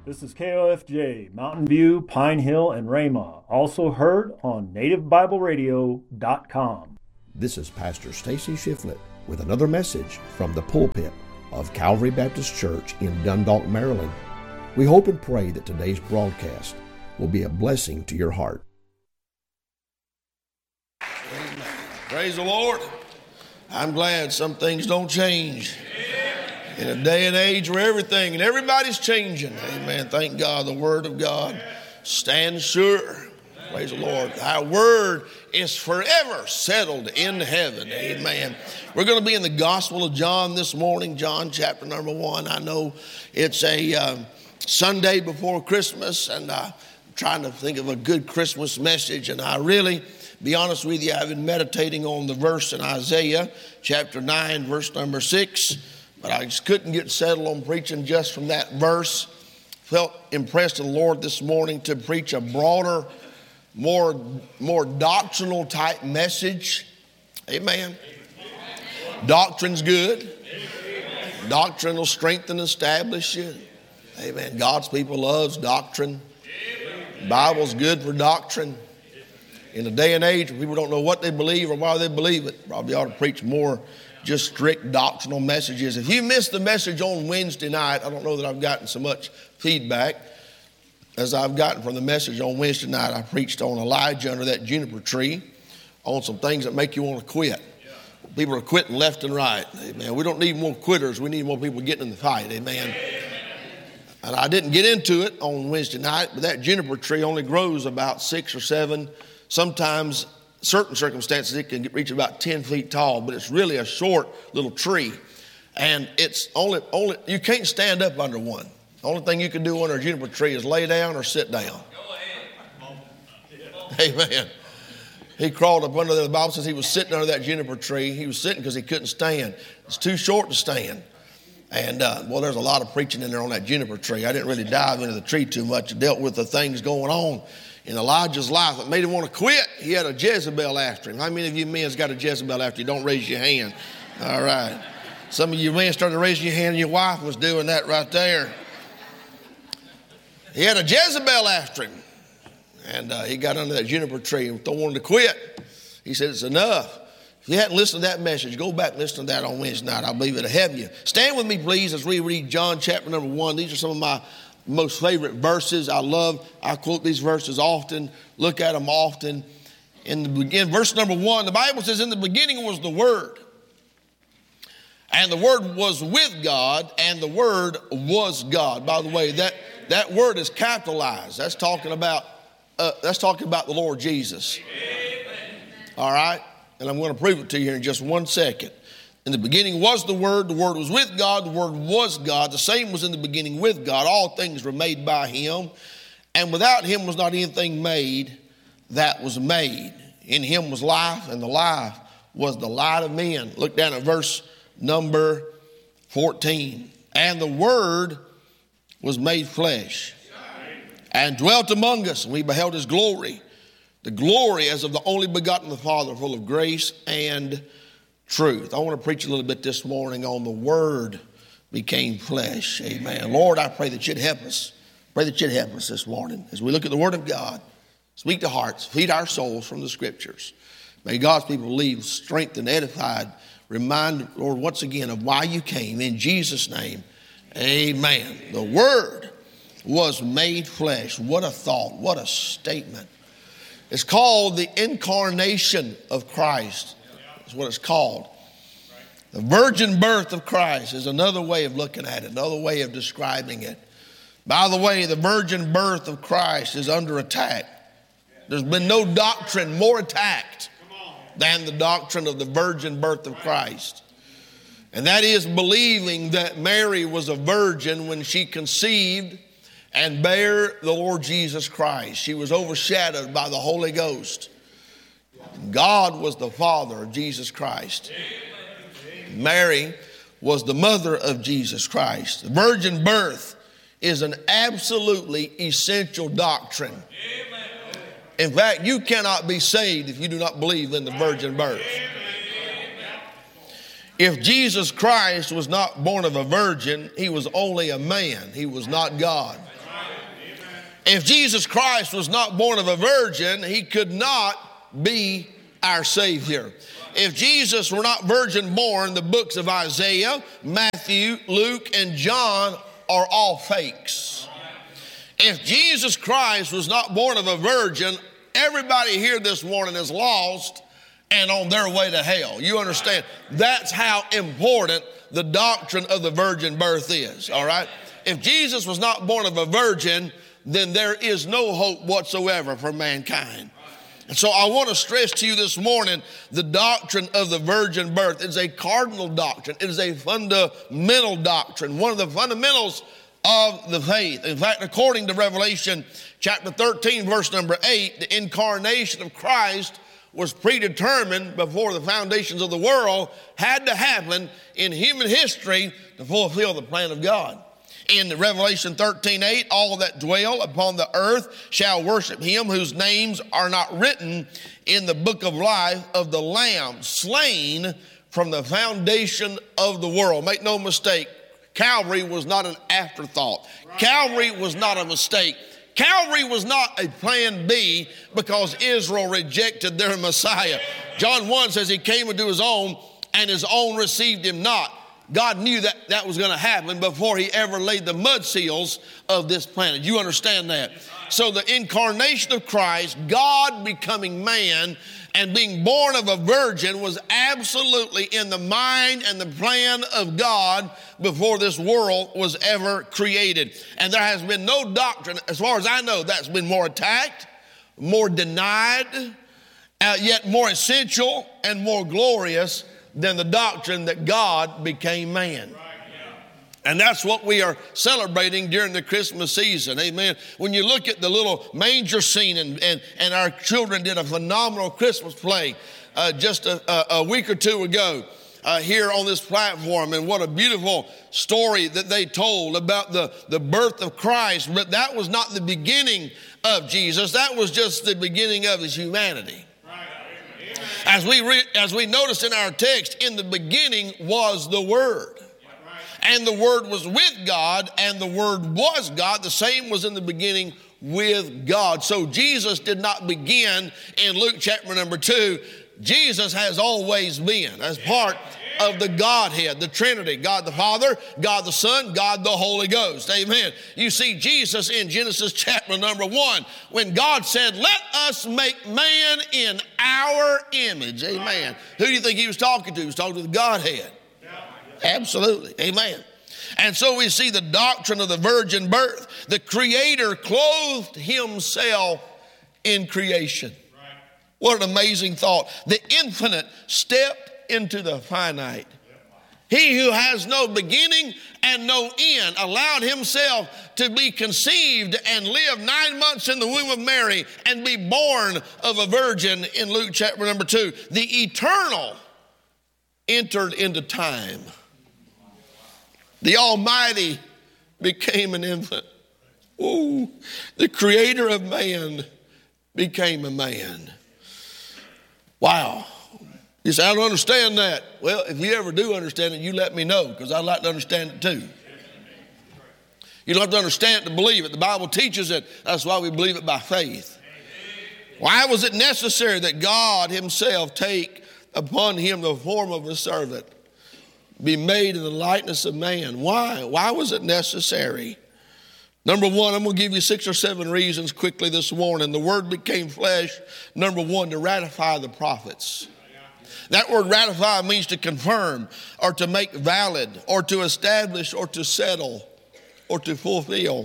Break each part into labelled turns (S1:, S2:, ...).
S1: This is KOFJ, Mountain View, Pine Hill, and Ramah. Also heard on NativeBibleRadio.com.
S2: This is Pastor Stacy Shiflett with another message from the pulpit of Calvary Baptist Church in Dundalk, Maryland. We hope and pray that today's broadcast will be a blessing to your heart.
S3: Amen. Praise the Lord. I'm glad some things don't change. In a day and age where everything and everybody's changing. Amen. Thank God the Word of God stands sure. Praise the Lord. Our Word is forever settled in heaven. Amen. We're going to be in the Gospel of John this morning, John chapter number 1. I know it's a Sunday before Christmas, and I'm trying to think of a good Christmas message, and I really, be honest with you, I've been meditating on the verse in Isaiah chapter 9, verse number 6. But I just couldn't get settled on preaching just from that verse. Felt impressed in the Lord this morning to preach a broader, more doctrinal type message. Amen. Doctrine's good. Doctrine will strengthen and establish you. Amen. God's people loves doctrine. The Bible's good for doctrine. In a day and age where people don't know what they believe or why they believe it, probably ought to preach more just strict doctrinal messages. If you missed the message on Wednesday night, I don't know that I've gotten so much feedback as I've gotten from the message on Wednesday night. I preached on Elijah under that juniper tree, on some things that make you want to quit. People are quitting left and right. Amen. We don't need more quitters. We need more people getting in the fight. Amen. And I didn't get into it on Wednesday night, but that juniper tree only grows about 6 or 7, sometimes certain circumstances, it can reach about 10 feet tall, but it's really a short little tree. And it's only you can't stand up under one. The only thing you can do under a juniper tree is lay down or sit down. Go ahead. Amen. He crawled up under there. The Bible says he was sitting under that juniper tree. He was sitting because he couldn't stand. It's too short to stand. And, there's a lot of preaching in there on that juniper tree. I didn't really dive into the tree too much. I dealt with the things going on in Elijah's life that made him want to quit. He had a Jezebel after him. How many of you men has got a Jezebel after you? Don't raise your hand. All right. Some of you men started raising your hand and your wife was doing that right there. He had a Jezebel after him. And he got under that juniper tree and wanted to quit. He said, it's enough. If you hadn't listened to that message, go back and listen to that on Wednesday night. I believe it'll help you. Stand with me, please, as we read John chapter number 1. These are some of my most favorite verses. I quote these verses often, look at them often. In the beginning, verse number 1, the Bible says, in the beginning was the Word. And the Word was with God, and the Word was God. By the way, that word is capitalized. That's talking about the Lord Jesus. Amen. All right? And I'm going to prove it to you in just 1 second. In the beginning was the Word was with God, the Word was God. The same was in the beginning with God. All things were made by Him, and without Him was not anything made that was made. In Him was life, and the life was the light of men. Look down at verse number 14. And the Word was made flesh, and dwelt among us, and we beheld His glory. The glory as of the only begotten of the Father, full of grace and truth. I want to preach a little bit this morning on the Word became flesh. Amen. Lord, I pray that you'd help us. Pray that you'd help us this morning as we look at the Word of God. Speak to hearts, feed our souls from the Scriptures. May God's people leave strengthened, edified, remind, Lord, once again of why you came. In Jesus' name, amen. The Word was made flesh. What a thought. What a statement. It's called the incarnation of Christ. That's what it's called. The virgin birth of Christ is another way of looking at it, another way of describing it. By the way, the virgin birth of Christ is under attack. There's been no doctrine more attacked than the doctrine of the virgin birth of Christ. And that is believing that Mary was a virgin when she conceived and bare the Lord Jesus Christ. She was overshadowed by the Holy Ghost. God was the Father of Jesus Christ. Mary was the mother of Jesus Christ. The virgin birth is an absolutely essential doctrine. In fact, you cannot be saved if you do not believe in the virgin birth. If Jesus Christ was not born of a virgin, he was only a man. He was not God. If Jesus Christ was not born of a virgin, he could not be our Savior. If Jesus were not virgin born, the books of Isaiah, Matthew, Luke, and John are all fakes. If Jesus Christ was not born of a virgin, everybody here this morning is lost and on their way to hell. You understand? That's how important the doctrine of the virgin birth is, all right? If Jesus was not born of a virgin, then there is no hope whatsoever for mankind. And so I want to stress to you this morning, the doctrine of the virgin birth is a cardinal doctrine. It is a fundamental doctrine, one of the fundamentals of the faith. In fact, according to Revelation chapter 13, verse number 8, the incarnation of Christ was predetermined before the foundations of the world, had to happen in human history to fulfill the plan of God. In Revelation 13:8, all that dwell upon the earth shall worship him whose names are not written in the book of life of the Lamb, slain from the foundation of the world. Make no mistake, Calvary was not an afterthought. Calvary was not a mistake. Calvary was not a plan B because Israel rejected their Messiah. John 1 says he came into his own and his own received him not. God knew that that was going to happen before he ever laid the mud seals of this planet. You understand that? So the incarnation of Christ, God becoming man and being born of a virgin, was absolutely in the mind and the plan of God before this world was ever created. And there has been no doctrine, as far as I know, that's been more attacked, more denied, yet more essential and more glorious than the doctrine that God became man. And that's what we are celebrating during the Christmas season. Amen. When you look at the little manger scene, and our children did a phenomenal Christmas play just a week or two ago here on this platform. And what a beautiful story that they told about the birth of Christ. But that was not the beginning of Jesus. That was just the beginning of his humanity. As we notice in our text, in the beginning was the Word. And the Word was with God, and the Word was God. The same was in the beginning with God. So Jesus did not begin in Luke chapter number 2. Jesus has always been as part of the Godhead, the Trinity, God the Father, God the Son, God the Holy Ghost. Amen. You see Jesus in Genesis chapter number 1 when God said, "Let us make man in our image." Amen. Who do you think he was talking to? He was talking to the Godhead. Absolutely. Amen. And so we see the doctrine of the virgin birth. The Creator clothed himself in creation. What an amazing thought. The infinite stepped into the finite. He who has no beginning and no end allowed himself to be conceived and live 9 months in the womb of Mary and be born of a virgin in Luke chapter number 2. The eternal entered into time. The Almighty became an infant. Ooh, the Creator of man became a man. Wow. You say, I don't understand that. Well, if you ever do understand it, you let me know, because I'd like to understand it too. You don't have to understand it to believe it. The Bible teaches it. That's why we believe it by faith. Why was it necessary that God himself take upon him the form of a servant, be made in the likeness of man? Why? Why was it necessary? Number one, I'm going to give you 6 or 7 reasons quickly this morning. The Word became flesh, number one, to ratify the prophets. That word ratify means to confirm or to make valid or to establish or to settle or to fulfill.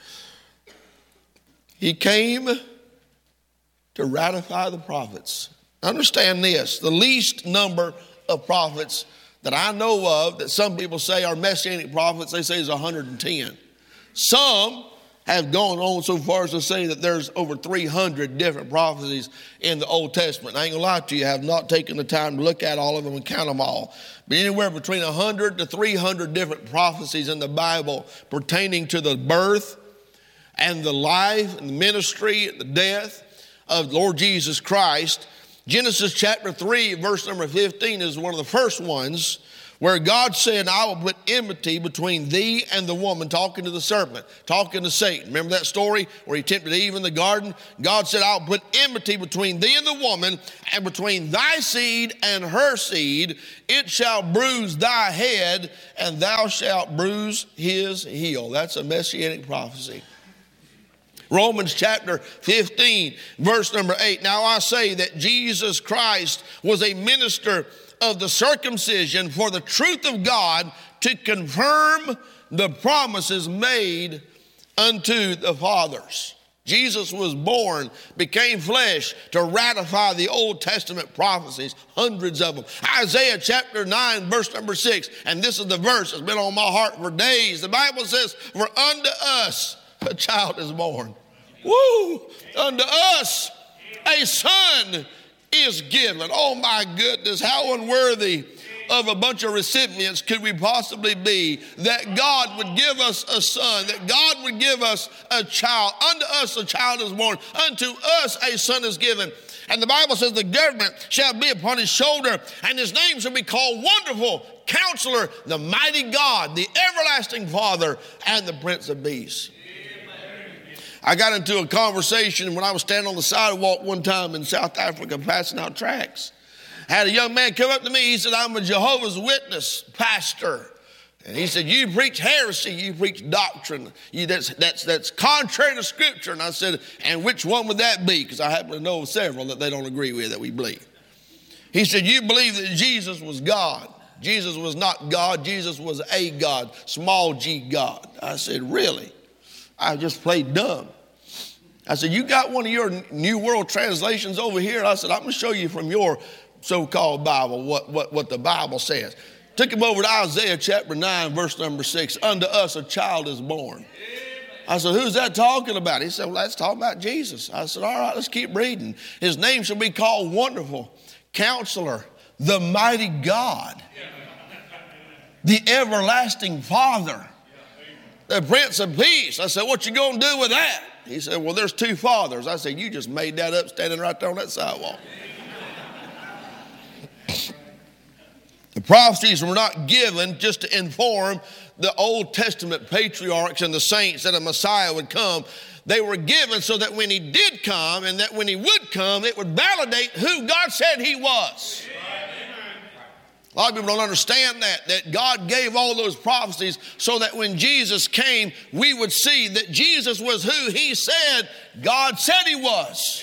S3: He came to ratify the prophets. Understand this, the least number of prophets that I know of that some people say are messianic prophets, they say is 110. Some have gone on so far as to say that there's over 300 different prophecies in the Old Testament. I ain't gonna lie to you, I have not taken the time to look at all of them and count them all. But anywhere between 100 to 300 different prophecies in the Bible pertaining to the birth and the life and the ministry and the death of Lord Jesus Christ. Genesis chapter 3, verse number 15 is one of the first ones where God said, I will put enmity between thee and the woman, talking to the serpent, talking to Satan. Remember that story where he tempted Eve in the garden? God said, I'll put enmity between thee and the woman, and between thy seed and her seed. It shall bruise thy head, and thou shalt bruise his heel. That's a messianic prophecy. Romans chapter 15, verse number 8. Now I say that Jesus Christ was a minister of the circumcision for the truth of God, to confirm the promises made unto the fathers. Jesus was born, became flesh to ratify the Old Testament prophecies, hundreds of them. Isaiah chapter 9, verse number 6, and this is the verse that's been on my heart for days. The Bible says, for unto us a child is born. Woo! Unto us a son is given. Oh my goodness, how unworthy of a bunch of recipients could we possibly be, that God would give us a son, that God would give us a child. Unto us a child is born, unto us a son is given. And the Bible says the government shall be upon his shoulder, and his name shall be called Wonderful, Counselor, the Mighty God, the Everlasting Father, and the Prince of Peace. I got into a conversation when I was standing on the sidewalk one time in South Africa passing out tracts. I had a young man come up to me. He said, I'm a Jehovah's Witness pastor. And he said, you preach heresy, you preach doctrine. That's contrary to Scripture. And I said, and which one would that be? Because I happen to know of several that they don't agree with that we believe. He said, you believe that Jesus was God. Jesus was not God. Jesus was a God, small g God. I said, really? I just played dumb. I said, you got one of your New World Translations over here? I said, I'm going to show you from your so-called Bible what the Bible says. Took him over to Isaiah chapter 9, verse number 6. Unto us a child is born. I said, who's that talking about? He said, well, that's talking about Jesus. I said, all right, let's keep reading. His name shall be called Wonderful, Counselor, the Mighty God, the Everlasting Father, the Prince of Peace. I said, what you going to do with that? He said, well, there's two fathers. I said, you just made that up standing right there on that sidewalk. The prophecies were not given just to inform the Old Testament patriarchs and the saints that a Messiah would come. They were given so that when he did come, and that when he would come, it would validate who God said he was. A lot of people don't understand that God gave all those prophecies so that when Jesus came, we would see that Jesus was who he said God said he was.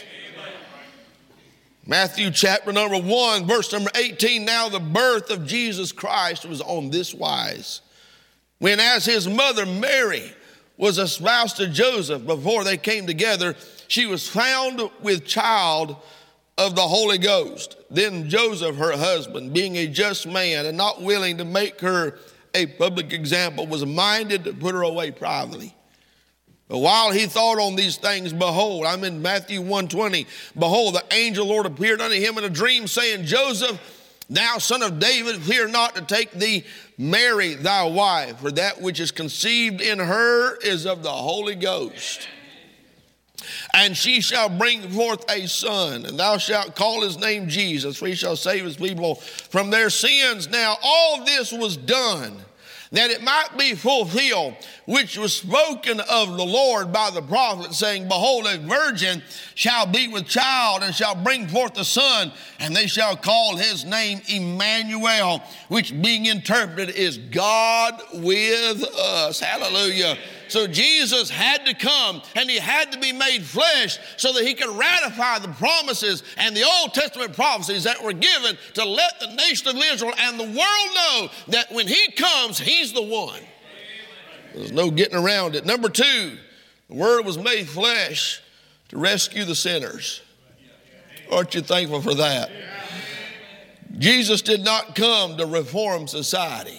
S3: Matthew chapter number 1, verse number 18, now the birth of Jesus Christ was on this wise. When as his mother Mary was espoused to Joseph, before they came together, she was found with child of the Holy Ghost. Then Joseph, her husband, being a just man and not willing to make her a public example, was minded to put her away privately. But while he thought on these things, behold, I'm in Matthew 1:20, behold, the angel Lord appeared unto him in a dream, saying, Joseph, thou son of David, fear not to take thee Mary thy wife, for that which is conceived in her is of the Holy Ghost. And she shall bring forth a son, and thou shalt call his name Jesus, for he shall save his people from their sins. Now all this was done, that it might be fulfilled, which was spoken of the Lord by the prophet, saying, behold, a virgin shall be with child, and shall bring forth a son, and they shall call his name Emmanuel, which being interpreted is God with us. Hallelujah. So Jesus had to come, and he had to be made flesh so that he could ratify the promises and the Old Testament prophecies that were given to let the nation of Israel and the world know that when he comes, he's the one. There's no getting around it. Number 2, the Word was made flesh to rescue the sinners. Aren't you thankful for that? Jesus did not come to reform society.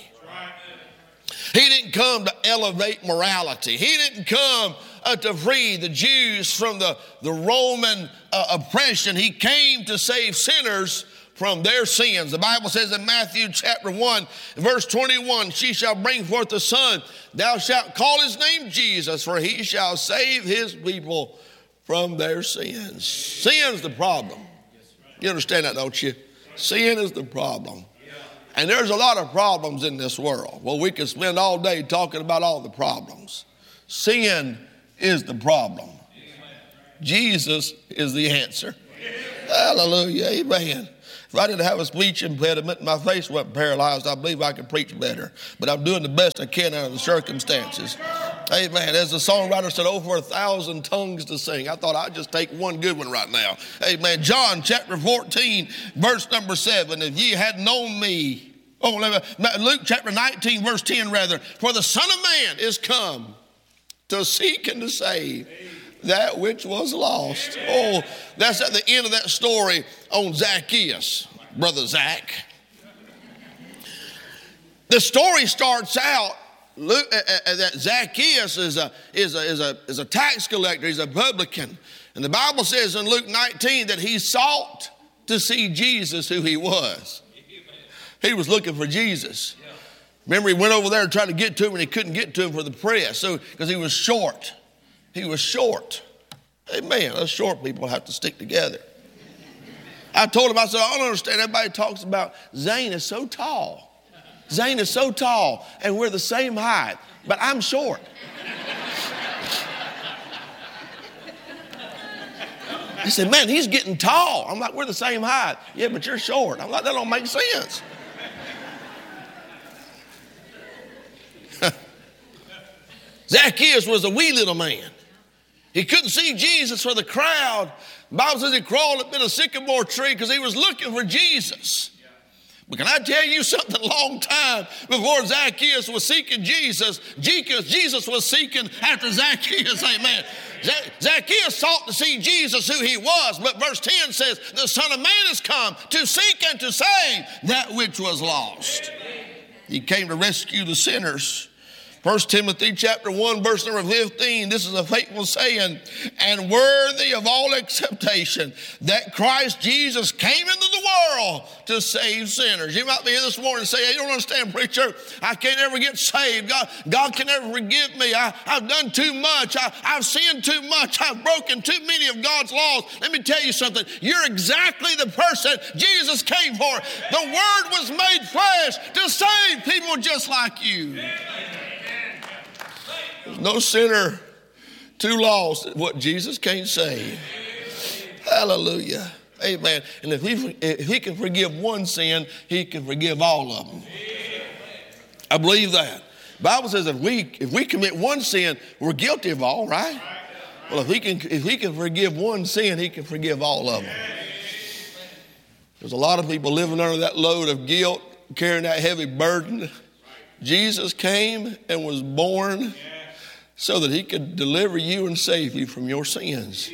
S3: He didn't come to elevate morality. He didn't come to free the Jews from the Roman oppression. He came to save sinners from their sins. The Bible says in Matthew chapter 1, verse 21, she shall bring forth a son. Thou shalt call his name Jesus, for he shall save his people from their sins. Sin's the problem. You understand that, don't you? Sin is the problem. And there's a lot of problems in this world. Well, we could spend all day talking about all the problems. Sin is the problem. Jesus is the answer. Hallelujah. Amen. If I didn't have a speech impediment and my face wasn't paralyzed, I believe I could preach better. But I'm doing the best I can under the circumstances. Amen. As the songwriter said, oh, for 1,000 tongues to sing. I thought I'd just take one good one right now. Amen. John chapter 14, verse number 7. If ye had known me. Luke chapter 19, verse 10 rather. For the Son of Man is come to seek and to save that which was lost. Oh, that's at the end of that story on Zacchaeus, Brother Zach. The story starts out that Zacchaeus is a tax collector. He's a publican. And the Bible says in Luke 19 that he sought to see Jesus who he was. He was looking for Jesus. Remember, he went over there and tried to get to him, and he couldn't get to him for the press, because he was short. He was short. Amen. Us short people have to stick together. I told him, I said, I don't understand. Everybody talks about Zane is so tall. Zane is so tall, and we're the same height, but I'm short. He said, man, he's getting tall. I'm like, we're the same height. Yeah, but you're short. I'm like, that don't make sense. Zacchaeus was a wee little man. He couldn't see Jesus for the crowd. The Bible says he crawled up in a sycamore tree because he was looking for Jesus. But can I tell you something? A long time before Zacchaeus was seeking Jesus, Jesus was seeking after Zacchaeus. Amen. Zacchaeus sought to see Jesus who he was. But verse 10 says, the Son of Man has come to seek and to save that which was lost. He came to rescue the sinners. 1 Timothy chapter 1, verse number 15, this is a faithful saying, and worthy of all acceptation, that Christ Jesus came into the world to save sinners. You might be here this morning and say, hey, you don't understand, preacher. I can't ever get saved. God can never forgive me. I've done too much. I've sinned too much. I've broken too many of God's laws. Let me tell you something. You're exactly the person Jesus came for. The Word was made flesh to save people just like you. There's no sinner too lost at what Jesus can't save. Hallelujah. Amen. And if he can forgive one sin, he can forgive all of them. I believe that. The Bible says if we commit one sin, we're guilty of all, right? Well, if he can forgive one sin, he can forgive all of them. There's a lot of people living under that load of guilt, carrying that heavy burden. Jesus came and was born so that he could deliver you and save you from your sins.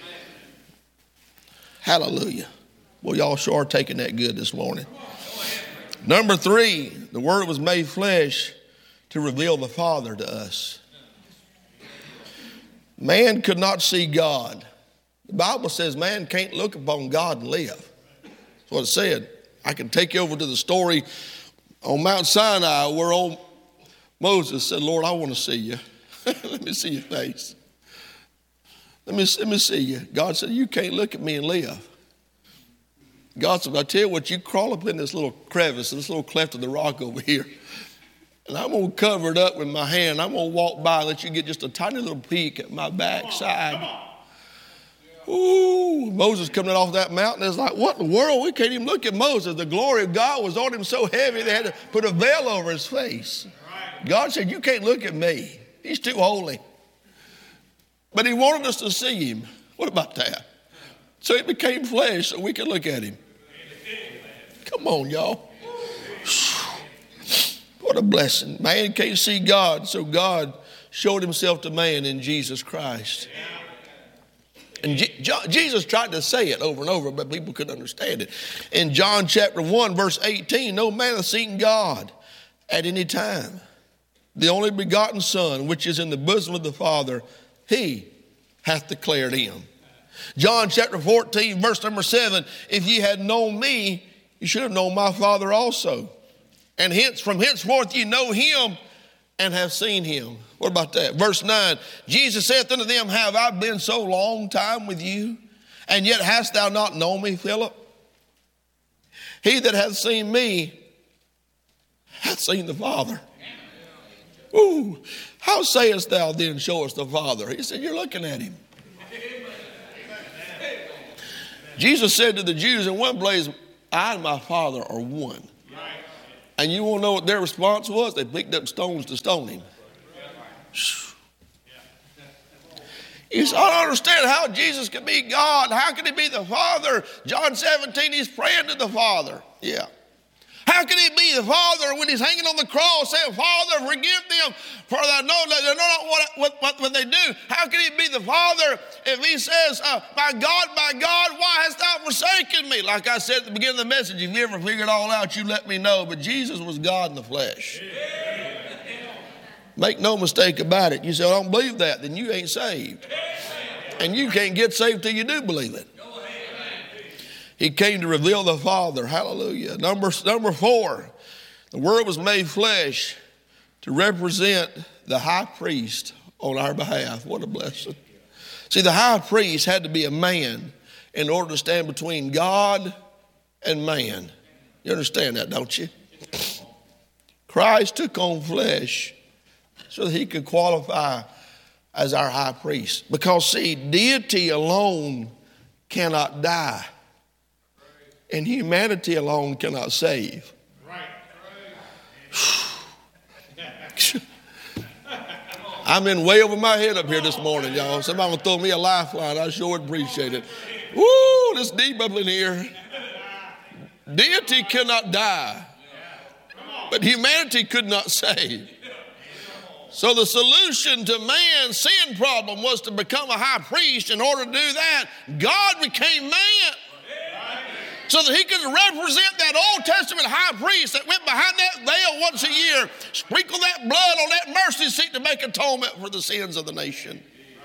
S3: Hallelujah. Well, y'all sure are taking that good this morning. Number 3, the Word was made flesh to reveal the Father to us. Man could not see God. The Bible says man can't look upon God and live. That's what it said. I can take you over to the story on Mount Sinai where old Moses said, Lord, I want to see you. Let me see your face. Let me see you. God said, you can't look at me and live. God said, I tell you what, you crawl up in this little crevice, this little cleft of the rock over here, and I'm going to cover it up with my hand. I'm going to walk by and let you get just a tiny little peek at my backside. Ooh, Moses coming off that mountain is like, what in the world? We can't even look at Moses. The glory of God was on him so heavy they had to put a veil over his face. God said, you can't look at me. He's too holy. But he wanted us to see him. What about that? So he became flesh so we could look at him. Come on, y'all. What a blessing. Man can't see God, so God showed himself to man in Jesus Christ. And Jesus tried to say it over and over, but people couldn't understand it. In John chapter 1, verse 18, no man hath seen God at any time. The only begotten Son, which is in the bosom of the Father, he hath declared him. John chapter 14, verse number 7, if ye had known me, you should have known my Father also. And from henceforth ye know him and have seen him. What about that? Verse 9, Jesus saith unto them, have I been so long time with you, and yet hast thou not known me, Philip? He that hath seen me hath seen the Father. Ooh, how sayest thou then, show us the Father? He said, you're looking at him. Jesus said to the Jews in one place, I and my Father are one. And you want to know what their response was? They picked up stones to stone him. You say, I don't understand how Jesus can be God. How can he be the Father? John 17, he's praying to the Father. Yeah. How can he be the Father when he's hanging on the cross saying, Father, forgive them, for they know not what they do? How can he be the Father if he says, my God, why hast thou forsaken me? Like I said at the beginning of the message, if you ever figure it all out, you let me know. But Jesus was God in the flesh. Make no mistake about it. You say, I don't believe that, then you ain't saved. And you can't get saved till you do believe it. He came to reveal the Father. Hallelujah. Number 4, the Word was made flesh to represent the high priest on our behalf. What a blessing. See, the high priest had to be a man in order to stand between God and man. You understand that, don't you? Christ took on flesh so that he could qualify as our high priest. Because, see, deity alone cannot die. And humanity alone cannot save. I'm in way over my head up here this morning, y'all. Somebody will throw me a lifeline. I sure would appreciate it. Woo, this deep up in here. Deity cannot die, but humanity could not save. So the solution to man's sin problem was to become a high priest. In order to do that, God became man, so that he could represent that Old Testament high priest that went behind that veil once a year, sprinkle that blood on that mercy seat to make atonement for the sins of the nation.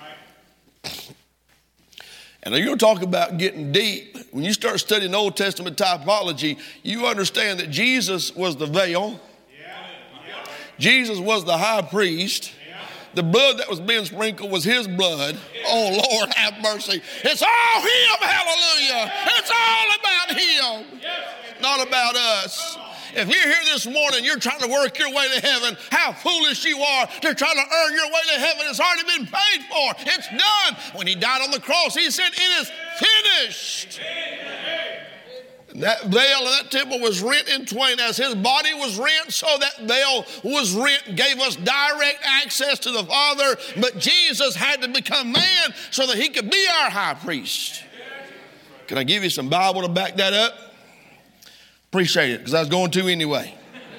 S3: And you're talking about getting deep. When you start studying Old Testament typology, you understand that Jesus was the veil. Jesus was the high priest. The blood that was being sprinkled was his blood. Oh, Lord, have mercy. It's all him, hallelujah. It's all about him, not about us. If you're here this morning, you're trying to work your way to heaven, how foolish you are to try to earn your way to heaven. It's already been paid for. It's done. When he died on the cross, he said, it is finished. And that veil in that temple was rent in twain. As his body was rent, so that veil was rent, gave us direct access to the Father. But Jesus had to become man so that he could be our high priest. Can I give you some Bible to back that up? Appreciate it, because I was going to anyway.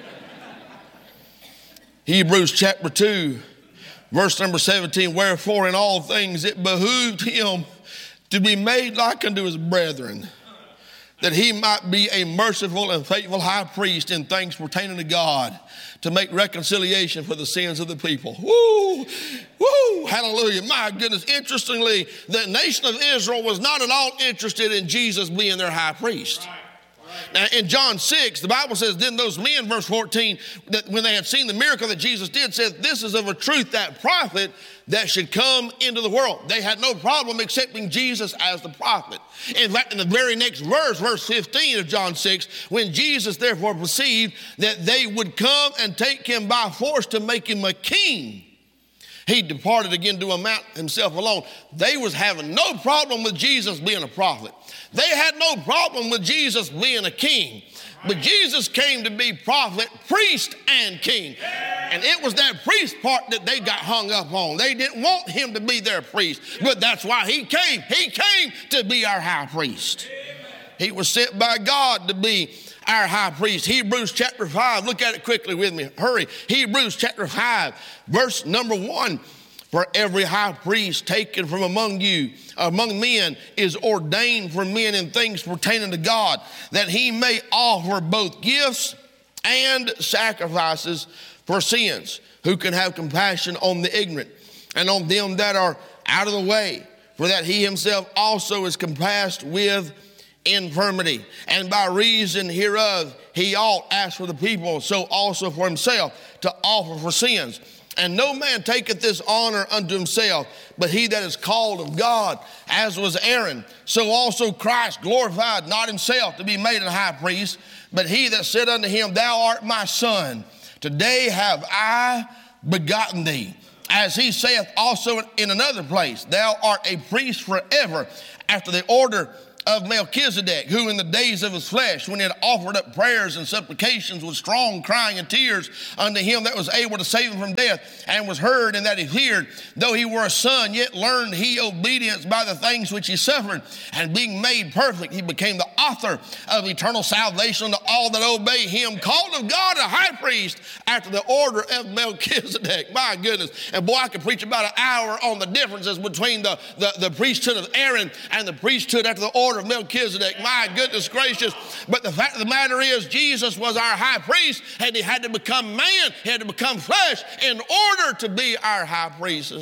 S3: Hebrews chapter 2, verse number 17. Wherefore in all things it behooved him to be made like unto his brethren, that he might be a merciful and faithful high priest in things pertaining to God, to make reconciliation for the sins of the people. Woo! Woo! Hallelujah. My goodness. Interestingly, the nation of Israel was not at all interested in Jesus being their high priest. Now, in John 6, the Bible says, then those men, verse 14, that when they had seen the miracle that Jesus did, said, this is of a truth that prophet that should come into the world. They had no problem accepting Jesus as the prophet. In fact, in the very next verse, verse 15 of John 6, when Jesus therefore perceived that they would come and take him by force to make him a king, he departed again to a mount himself alone. They was having no problem with Jesus being a prophet. They had no problem with Jesus being a king. But Jesus came to be prophet, priest, and king. And it was that priest part that they got hung up on. They didn't want him to be their priest. But that's why he came. He came to be our high priest. He was sent by God to be our high priest. Hebrews chapter 5. Look at it quickly with me. Hurry. Hebrews chapter 5, verse number 1. For every high priest taken from among men, is ordained for men in things pertaining to God, that he may offer both gifts and sacrifices for sins, who can have compassion on the ignorant and on them that are out of the way, for that he himself also is compassed with infirmity. And by reason hereof he ought, as for the people, so also for himself, to offer for sins. And no man taketh this honor unto himself, but he that is called of God, as was Aaron. So also Christ glorified not himself to be made a high priest, but he that said unto him, Thou art my son, today have I begotten thee. As he saith also in another place, Thou art a priest forever, after the order of Melchizedek, who in the days of his flesh, when he had offered up prayers and supplications with strong crying and tears unto him that was able to save him from death, and was heard in that he feared, though he were a son, yet learned he obedience by the things which he suffered, and being made perfect, he became the author of eternal salvation to all that obey him, called of God a high priest after the order of Melchizedek. My goodness. And boy, I could preach about an hour on the differences between the priesthood of Aaron and the priesthood after the order of Melchizedek. My goodness gracious. But the fact of the matter is, Jesus was our high priest, and he had to become man. He had to become flesh in order to be our high priest.